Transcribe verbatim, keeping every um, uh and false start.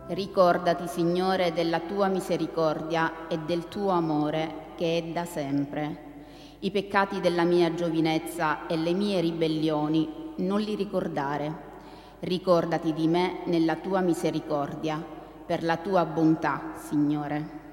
Ricordati, Signore, della tua misericordia e del tuo amore che è da sempre. I peccati della mia giovinezza e le mie ribellioni non li ricordare. Ricordati di me nella tua misericordia, per la tua bontà, Signore.